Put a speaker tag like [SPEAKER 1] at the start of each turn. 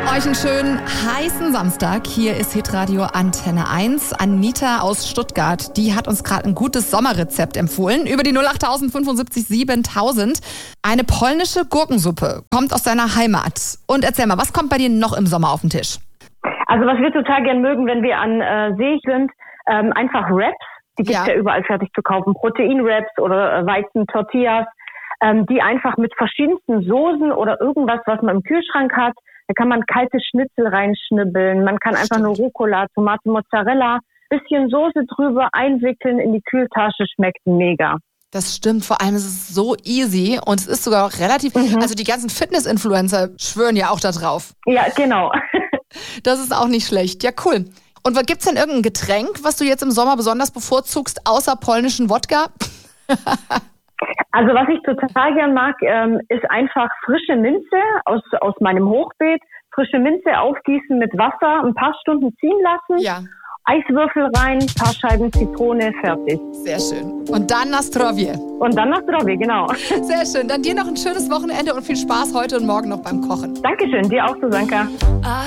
[SPEAKER 1] Euch einen schönen heißen Samstag. Hier ist Hitradio Antenne 1. Anita aus Stuttgart, die hat uns gerade ein gutes Sommerrezept empfohlen. Über die 08000 75 7000. Eine polnische Gurkensuppe kommt aus deiner Heimat. Und erzähl mal, was kommt bei dir noch im Sommer auf den Tisch?
[SPEAKER 2] Also was wir total gern mögen, wenn wir an See sind, einfach Wraps. Die gibt's ja überall fertig zu kaufen. Protein-Wraps oder Weizen-Tortillas. Die einfach mit verschiedensten Soßen oder irgendwas, was man im Kühlschrank hat. Da kann man kalte Schnitzel reinschnibbeln. Man kann einfach nur Rucola, Tomate, Mozzarella, bisschen Soße drüber einwickeln in die Kühltasche. Schmeckt mega.
[SPEAKER 1] Das stimmt, vor allem ist es so easy und es ist sogar auch relativ, also die ganzen Fitness-Influencer schwören ja auch da drauf.
[SPEAKER 2] Ja, genau.
[SPEAKER 1] Das ist auch nicht schlecht. Ja, cool. Und gibt's denn irgendein Getränk, was du jetzt im Sommer besonders bevorzugst, außer polnischen Wodka?
[SPEAKER 2] Also was ich total gern mag, ist einfach frische Minze aus meinem Hochbeet. Frische Minze aufgießen mit Wasser, ein paar Stunden ziehen lassen.
[SPEAKER 1] Ja.
[SPEAKER 2] Eiswürfel rein, ein paar Scheiben Zitrone, fertig.
[SPEAKER 1] Sehr schön. Und dann na zdrowie.
[SPEAKER 2] Und dann na zdrowie, genau.
[SPEAKER 1] Sehr schön. Dann dir noch ein schönes Wochenende und viel Spaß heute und morgen noch beim Kochen.
[SPEAKER 2] Dankeschön, dir auch, Susanka.